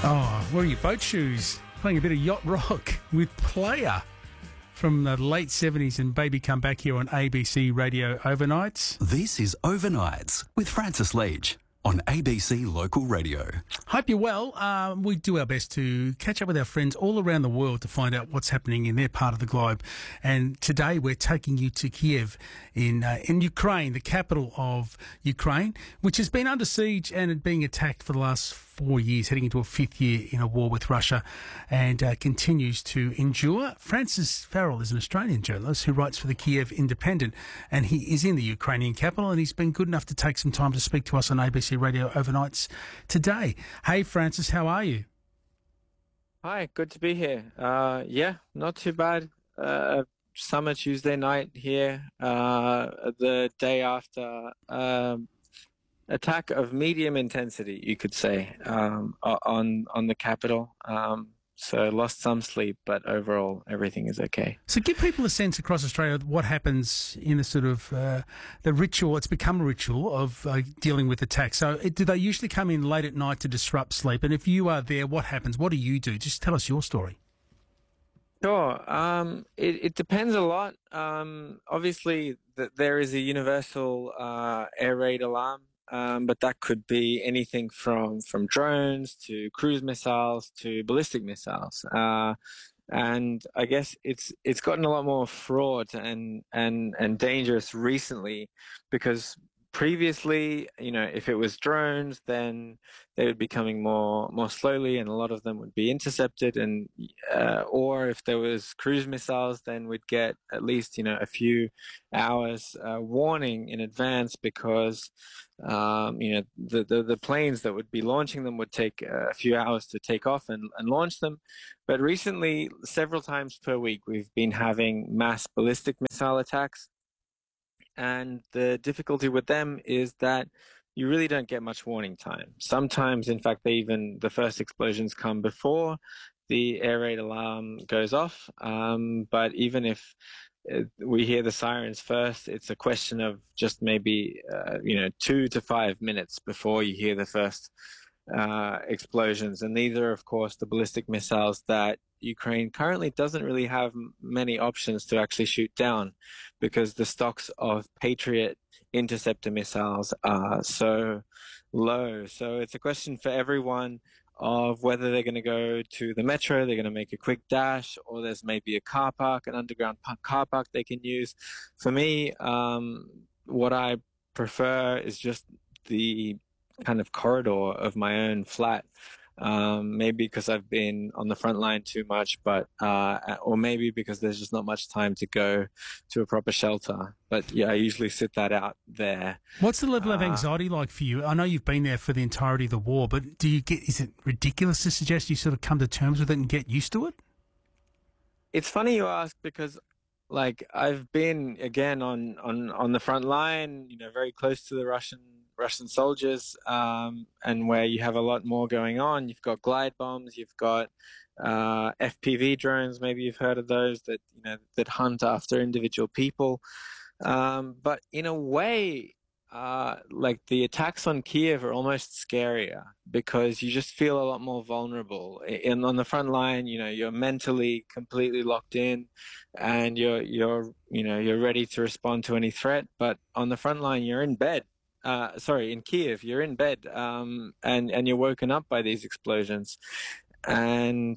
Oh, wearing your boat shoes, playing a bit of yacht rock with Player from the late 70s and Baby Come Back here on ABC Radio Overnights. This is Overnights with Francis Leach on ABC Local Radio. Hope you're well. We do our best to catch up with our friends all around the world to find out what's happening in their part of the globe. And today we're taking you to Kiev in Ukraine, the capital of Ukraine, which has been under siege and being attacked for the last 4 years, heading into a fifth year in a war with Russia, and continues to endure. Francis Farrell is an Australian journalist who writes for the Kiev Independent, and he is in the Ukrainian capital, and he's been good enough to take some time to speak to us on ABC Radio Overnights today. Hey, Francis, how are you? Hi, good to be here. Yeah, not too bad. Summer Tuesday night here, the day after attack of medium intensity, you could say, on the capital. So lost some sleep, but overall everything is okay. So give people a sense across Australia what happens in the sort of the ritual. It's become a ritual of dealing with attacks. So do they usually come in late at night to disrupt sleep? And if you are there, what happens? What do you do? Just tell us your story. Sure. It depends a lot. Obviously, there is a universal air raid alarm. But that could be anything from drones to cruise missiles to ballistic missiles. And I guess it's gotten a lot more fraught and dangerous recently, because previously, if it was drones, then they would be coming more slowly, and a lot of them would be intercepted. And or if there was cruise missiles, then we'd get at least a few hours warning in advance, because the planes that would be launching them would take a few hours to take off and launch them. But recently, several times per week, we've been having mass ballistic missile attacks. And the difficulty with them is that you really don't get much warning time. Sometimes, in fact, the first explosions come before the air raid alarm goes off. But even if we hear the sirens first, it's a question of just maybe 2 to 5 minutes before you hear the first explosions. And these are, of course, the ballistic missiles that Ukraine currently doesn't really have many options to actually shoot down, because the stocks of Patriot interceptor missiles are so low. So it's a question for everyone of whether they're going to go to the metro, they're going to make a quick dash, or there's maybe a car park, an underground car park they can use. For me, what I prefer is just the kind of corridor of my own flat. Maybe because I've been on the front line too much, but or maybe because there's just not much time to go to a proper shelter. But yeah, I usually sit that out there. What's the level of anxiety like for you? I know you've been there for the entirety of the war, but is it ridiculous to suggest you sort of come to terms with it and get used to it? It's funny you ask, because I've been again on the front line, very close to the Russian soldiers, and where you have a lot more going on. You've got glide bombs, you've got FPV drones, maybe you've heard of those, that hunt after individual people. But in a way, the attacks on Kiev are almost scarier, because you just feel a lot more vulnerable. And on the front line, you're mentally completely locked in, and you're ready to respond to any threat. But on the front line, you're in bed. In Kiev, you're in bed, and you're woken up by these explosions, and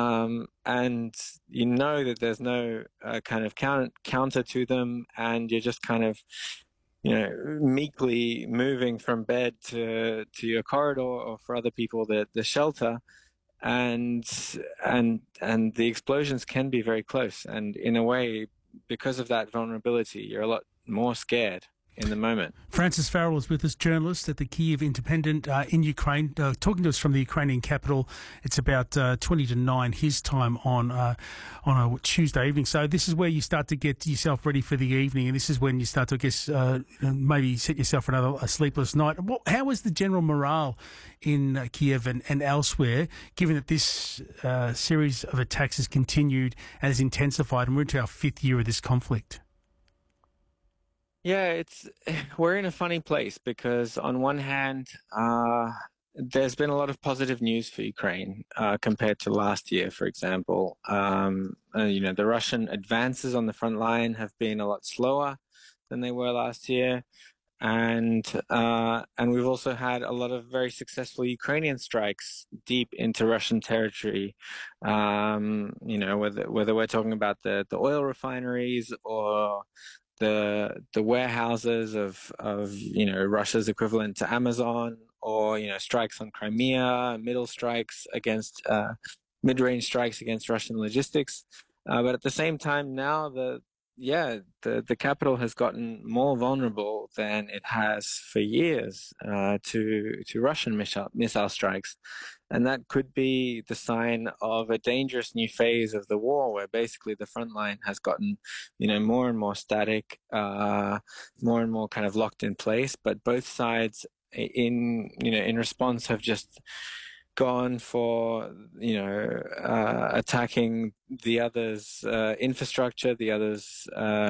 you know that there's no kind of counter to them, and you're just kind of meekly moving from bed to your corridor, or for other people the shelter, and the explosions can be very close, and in a way, because of that vulnerability, you're a lot more scared in the moment. Francis Farrell is with us, journalist at the Kiev Independent in Ukraine, talking to us from the Ukrainian capital. It's about 20 to 9 his time on a Tuesday evening. So this is where you start to get yourself ready for the evening, and this is when you start to, I guess, maybe set yourself for a sleepless night. How is the general morale in Kiev and elsewhere, given that this series of attacks has continued and has intensified, and we're into our fifth year of this conflict? Yeah, we're in a funny place, because on one hand, there's been a lot of positive news for Ukraine compared to last year, for example. The Russian advances on the front line have been a lot slower than they were last year. And we've also had a lot of very successful Ukrainian strikes deep into Russian territory. Whether we're talking about the oil refineries or the warehouses of Russia's equivalent to Amazon, or strikes on Crimea, mid-range strikes against Russian logistics. But at the same time, now the capital has gotten more vulnerable than it has for years to Russian missile strikes, and that could be the sign of a dangerous new phase of the war, where basically the front line has gotten, more and more static, more and more kind of locked in place. But both sides, in response, have just gone for attacking the other's infrastructure, the other's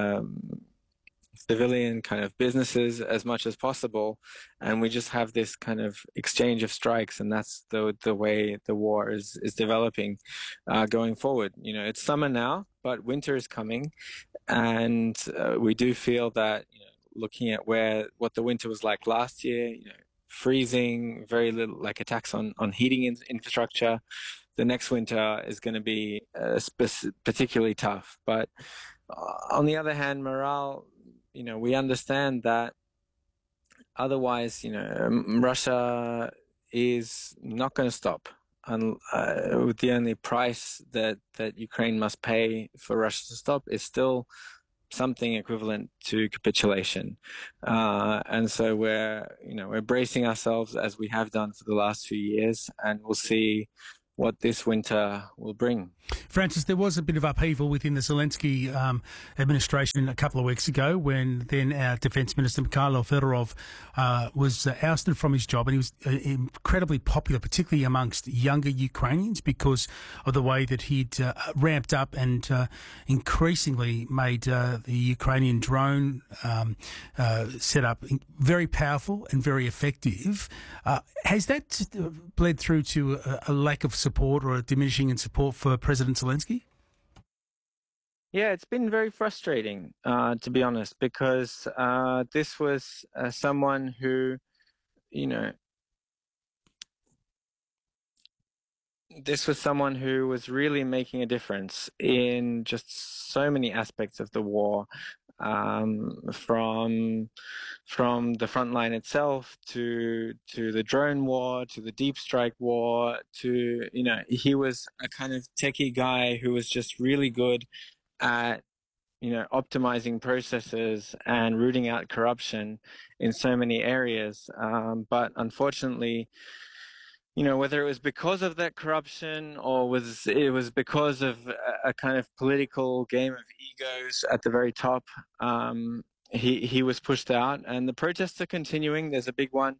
civilian kind of businesses as much as possible, and we just have this kind of exchange of strikes, and that's the way the war is developing going forward. It's summer now, but winter is coming, and we do feel that looking at what the winter was like last year, freezing, very little like attacks on heating infrastructure. The next winter is going to be particularly tough. But on the other hand, morale, we understand that otherwise, Russia is not going to stop. And the only price that Ukraine must pay for Russia to stop is still something equivalent to capitulation, and so we're bracing ourselves, as we have done for the last few years, and we'll see what this winter will bring. Francis, there was a bit of upheaval within the Zelensky administration a couple of weeks ago when then our Defence Minister Mikhailo Fedorov was ousted from his job, and he was incredibly popular, particularly amongst younger Ukrainians, because of the way that he'd ramped up and increasingly made the Ukrainian drone setup very powerful and very effective. Has that bled through to a lack of support or a diminishing in support for President Zelensky? Yeah, it's been very frustrating, to be honest, because this was someone who, was really making a difference in just so many aspects of the war, from the front line itself to the drone war, to the deep strike war, to, he was a kind of techie guy who was just really good at, optimizing processes and rooting out corruption in so many areas. But unfortunately, whether it was because of that corruption or it was because of a kind of political game of egos at the very top, he was pushed out, and the protests are continuing. There's a big one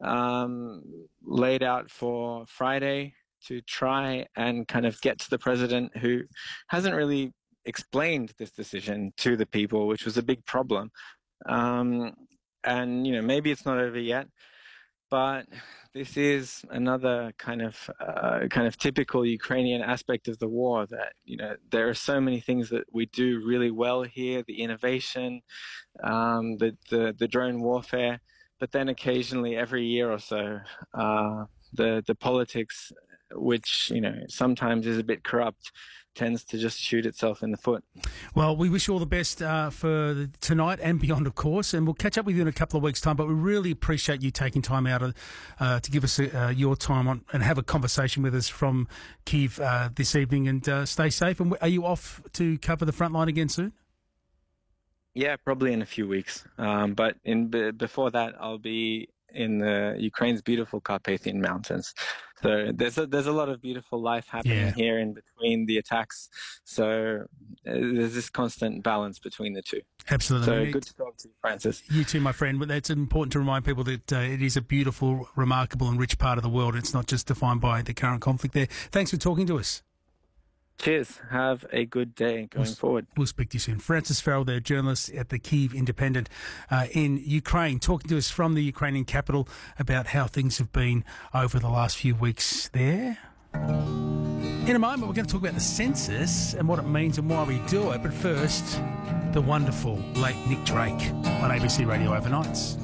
laid out for Friday to try and kind of get to the president, who hasn't really explained this decision to the people, which was a big problem. And maybe it's not over yet, but this is another kind of typical Ukrainian aspect of the war, that there are so many things that we do really well here: the innovation, the drone warfare, but then occasionally, every year or so, the politics, which sometimes is a bit corrupt, tends to just shoot itself in the foot. Well, we wish you all the best for tonight and beyond, of course, and we'll catch up with you in a couple of weeks' time. But we really appreciate you taking time out to give us your time and have a conversation with us from Kyiv this evening. And stay safe. And are you off to cover the front line again soon? Yeah, probably in a few weeks. But before that, I'll be in Ukraine's beautiful Carpathian Mountains. So there's a lot of beautiful life happening here in between the attacks. So there's this constant balance between the two. Absolutely. So good to talk to you, Francis. You too, my friend. But it's important to remind people that it is a beautiful, remarkable and rich part of the world. It's not just defined by the current conflict there. Thanks for talking to us. Cheers. Have a good day going forward. We'll speak to you soon. Francis Farrell, there, journalist at the Kyiv Independent in Ukraine, talking to us from the Ukrainian capital about how things have been over the last few weeks there. In a moment, we're going to talk about the census and what it means and why we do it. But first, the wonderful late Nick Drake on ABC Radio Overnights.